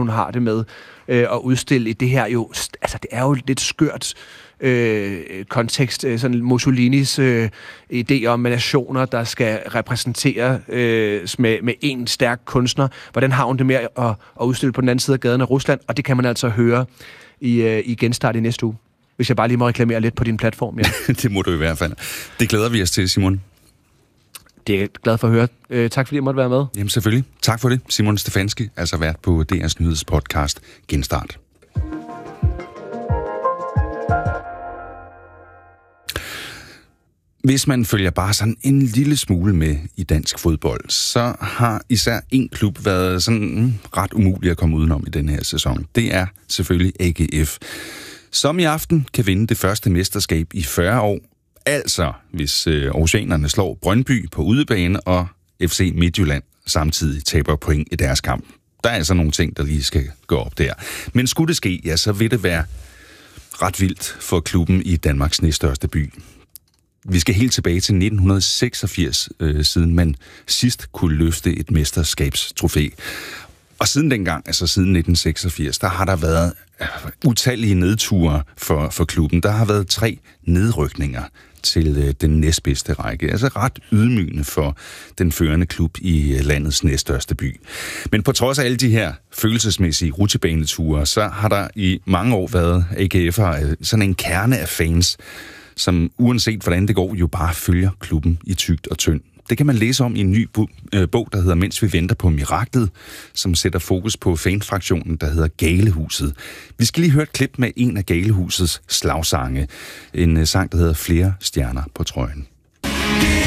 har det med at udstille i det her jo, altså det er jo lidt skørt kontekst, sådan Mussolinis idé om nationer, der skal repræsentere med en stærk kunstner. Hvordan har hun det med at udstille på den anden side af gaden af Rusland? Og det kan man altså høre i Genstart i næste uge. Hvis jeg bare lige må reklamere lidt på din platform. Ja. Det må du i hvert fald. Det glæder vi os til, Simon. Det er jeg glad for at høre. Tak fordi jeg måtte være med. Jamen selvfølgelig. Tak for det. Simon Stefanski, altså vært på DR's nyhedspodcast Genstart. Hvis man følger bare sådan en lille smule med i dansk fodbold, så har især en klub været sådan ret umulig at komme udenom i den her sæson. Det er selvfølgelig AGF, som i aften kan vinde det første mesterskab i 40 år. Altså, hvis oceanerne slår Brøndby på udebane, og FC Midtjylland samtidig taber point i deres kamp. Der er altså nogle ting, der lige skal gå op der. Men skulle det ske, ja, så vil det være ret vildt for klubben i Danmarks næststørste by. Vi skal helt tilbage til 1986, siden man sidst kunne løfte et mesterskabstrofæ. Og siden dengang, altså siden 1986, der har der været utallige nedture for klubben. Der har været 3 nedrykninger til den næstbedste række. Altså ret ydmygende for den førende klub i landets næststørste by. Men på trods af alle de her følelsesmæssige rutsjebaneture, så har der i mange år været AGF'er sådan en kerne af fans, som uanset hvordan det går, jo bare følger klubben i tykt og tynd. Det kan man læse om i en ny bog, der hedder Mens vi venter på miraklet, som sætter fokus på fanfraktionen, der hedder Galehuset. Vi skal lige høre et klip med en af Galehusets slagsange. En sang, der hedder Flere stjerner på trøjen.